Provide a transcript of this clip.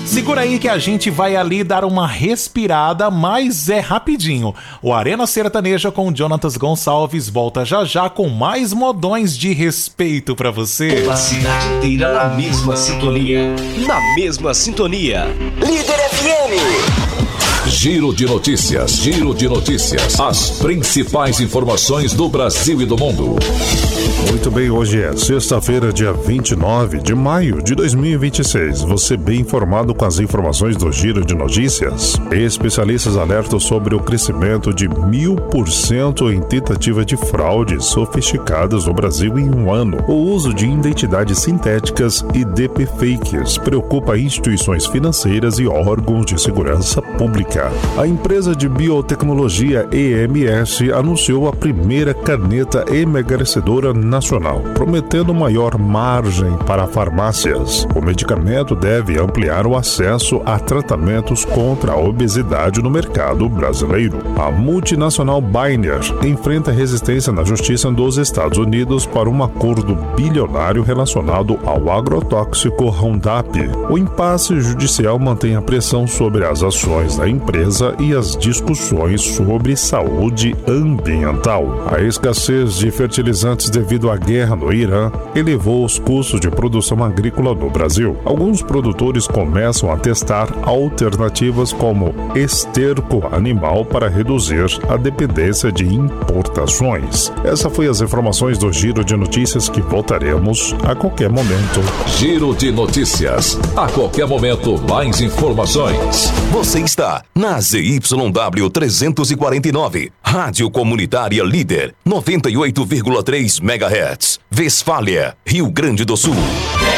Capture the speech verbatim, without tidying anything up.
Segura aí que a gente vai ali dar uma respirada, mas é rapidinho. O Arena Sertaneja com Jonatas Gonçalves volta já já com mais modões de respeito pra você. A cidade inteira na mesma sintonia. Na mesma sintonia. Líder F M. Giro de notícias, giro de notícias. As principais informações do Brasil e do mundo. Muito bem, hoje é sexta-feira, dia vinte e nove de maio de dois mil e vinte e seis. Você bem informado com as informações do Giro de Notícias. Especialistas alertam sobre o crescimento de mil por cento em tentativa de fraudes sofisticadas no Brasil em um ano. O uso de identidades sintéticas e deepfakes preocupa instituições financeiras e órgãos de segurança pública. A empresa de biotecnologia E M S anunciou a primeira caneta emagrecedora nacional, prometendo maior margem para farmácias. O medicamento deve ampliar o acesso a tratamentos contra a obesidade no mercado brasileiro. A multinacional Bayer enfrenta resistência na Justiça dos Estados Unidos para um acordo bilionário relacionado ao agrotóxico Roundup. O impasse judicial mantém a pressão sobre as ações da empresa e as discussões sobre saúde ambiental. A escassez de fertilizantes devido à guerra no Irã elevou os custos de produção agrícola no Brasil. Alguns produtores começam a testar alternativas como esterco animal para reduzir a dependência de importações. Essa foi as informações do Giro de Notícias, que voltaremos a qualquer momento. Giro de Notícias. A qualquer momento, mais informações. Você está na Z Y W trezentos e quarenta e nove, Rádio Comunitária Líder, noventa e oito vírgula três megahertz, Westfália, Rio Grande do Sul.